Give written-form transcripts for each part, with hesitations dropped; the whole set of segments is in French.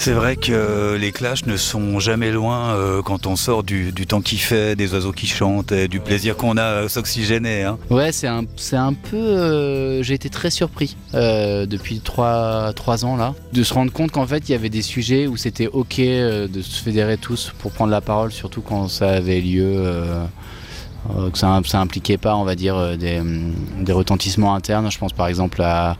C'est vrai que les Clash ne sont jamais loin quand on sort du temps qu'il fait, des oiseaux qui chantent et du plaisir qu'on a à s'oxygéner. Hein. Ouais, c'est un peu... j'ai été très surpris depuis 3 ans là, de se rendre compte qu'en fait il y avait des sujets où c'était ok de se fédérer tous pour prendre la parole, surtout quand ça avait lieu... que ça impliquait pas, on va dire, des retentissements internes. Je pense par exemple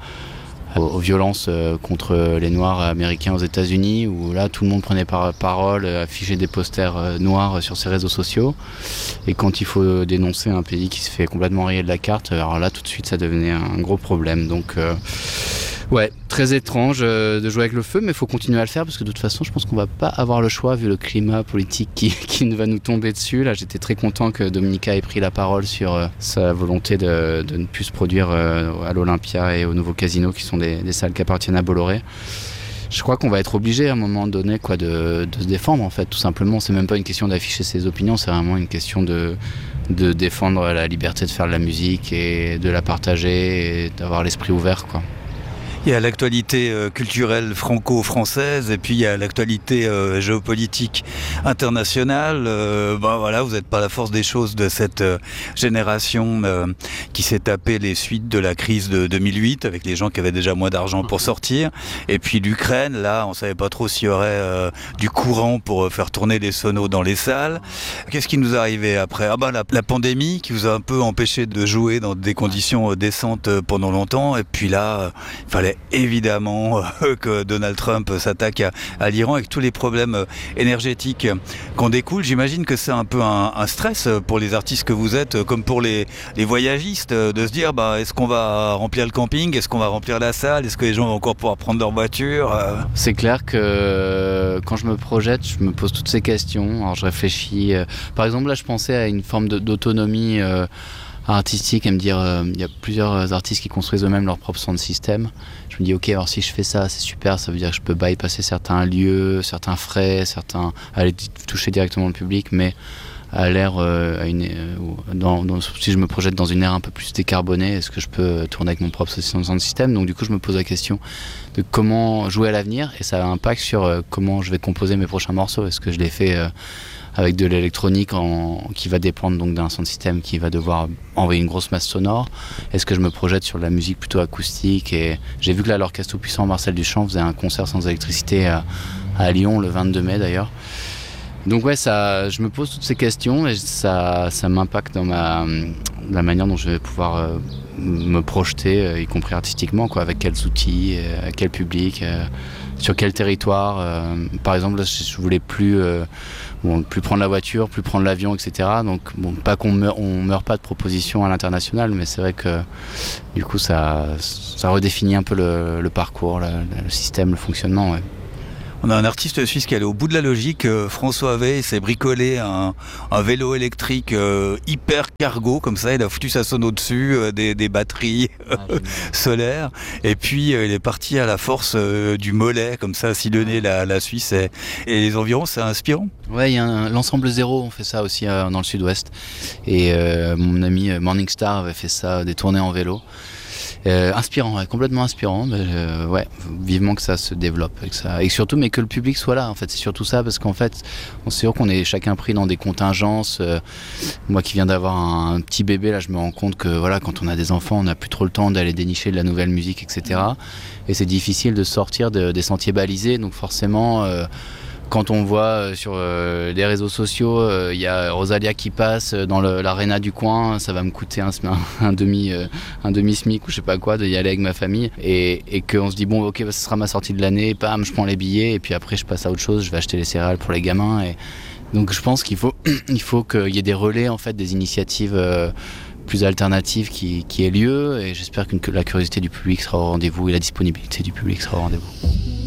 aux violences contre les Noirs américains aux États-Unis, où là tout le monde prenait parole, affichait des posters noirs sur ses réseaux sociaux. Et quand il faut dénoncer un pays qui se fait complètement rayer de la carte, alors là tout de suite ça devenait un gros problème. Donc ouais, très étrange de jouer avec le feu, mais il faut continuer à le faire parce que de toute façon je pense qu'on va pas avoir le choix vu le climat politique qui va nous tomber dessus. Là j'étais très content que Dominica ait pris la parole sur sa volonté de ne plus se produire à l'Olympia et au nouveau casino qui sont des salles qui appartiennent à Bolloré. Je crois qu'on va être obligé à un moment donné de se défendre en fait, tout simplement. C'est même pas une question d'afficher ses opinions, c'est vraiment une question de défendre la liberté de faire de la musique et de la partager et d'avoir l'esprit ouvert, quoi. Il y a l'actualité culturelle franco-française et puis il y a l'actualité géopolitique internationale. Voilà, vous n'êtes pas la force des choses de cette génération qui s'est tapé les suites de la crise de 2008 avec les gens qui avaient déjà moins d'argent pour sortir. Et puis l'Ukraine, là, on savait pas trop s'il y aurait du courant pour faire tourner les sonos dans les salles. Qu'est-ce qui nous est arrivé après ? La pandémie qui vous a un peu empêché de jouer dans des conditions décentes pendant longtemps. Et puis là, il fallait évidemment que Donald Trump s'attaque à l'Iran avec tous les problèmes énergétiques qu'en découlent. J'imagine que c'est un peu un stress pour les artistes que vous êtes, comme pour les voyagistes, de se dire est-ce qu'on va remplir le camping, est-ce qu'on va remplir la salle, est-ce que les gens vont encore pouvoir prendre leur voiture C'est clair que quand je me projette, je me pose toutes ces questions. Alors je réfléchis. Par exemple, là, je pensais à une forme d'autonomie artistique et me dire il y a plusieurs artistes qui construisent eux-mêmes leur propre sound system. Je me dis ok, alors si je fais ça, c'est super, ça veut dire que je peux bypasser certains lieux, certains frais, aller toucher directement le public, mais à l'ère si je me projette dans une ère un peu plus décarbonée, est-ce que je peux tourner avec mon propre sound system? Donc du coup je me pose la question de comment jouer à l'avenir, et ça a un impact sur comment je vais composer mes prochains morceaux. Est-ce que je les fais avec de l'électronique qui va dépendre donc d'un sound system qui va devoir envoyer une grosse masse sonore? Est-ce que je me projette sur de la musique plutôt acoustique? Et j'ai vu que là l'Orchestre Tout-Puissant Marcel Duchamp faisait un concert sans électricité à Lyon le 22 mai d'ailleurs. Donc ouais, je me pose toutes ces questions et ça m'impacte dans la manière dont je vais pouvoir me projeter, y compris artistiquement, quoi, avec quels outils, quel public, sur quel territoire. Par exemple, là, je voulais plus prendre la voiture, plus prendre l'avion, etc. Donc pas qu'on meurt pas de propositions à l'international, mais c'est vrai que du coup ça redéfinit un peu le parcours, le système, le fonctionnement. Ouais. On a un artiste suisse qui est allé au bout de la logique. François Weil s'est bricolé un vélo électrique hyper cargo, comme ça. Il a foutu sa sono dessus, des batteries solaires. Et puis, il est parti à la force du mollet, comme ça, sillonner la Suisse et les environs. C'est inspirant. Ouais, il y a l'ensemble Zéro, on fait ça aussi dans le sud-ouest. Et mon ami Morningstar avait fait ça, des tournées en vélo. Inspirant, ouais, complètement inspirant. Ouais, vivement que ça se développe et surtout, mais que le public soit là. En fait, c'est surtout ça, parce qu'en fait, c'est sûr qu'on est chacun pris dans des contingences. Moi, qui viens d'avoir un petit bébé, là, je me rends compte que voilà, quand on a des enfants, on n'a plus trop le temps d'aller dénicher de la nouvelle musique, etc. Et c'est difficile de sortir des sentiers balisés. Donc forcément. Quand on voit sur les réseaux sociaux, il y a Rosalia qui passe dans l'aréna du coin, ça va me coûter un demi-SMIC ou je sais pas quoi, d'y aller avec ma famille. Et qu'on se dit, bon, ok, ce sera ma sortie de l'année, bam, je prends les billets, et puis après je passe à autre chose, je vais acheter les céréales pour les gamins. Et donc je pense qu'il faut qu'il y ait des relais, en fait, des initiatives plus alternatives qui aient lieu, et j'espère que la curiosité du public sera au rendez-vous et la disponibilité du public sera au rendez-vous.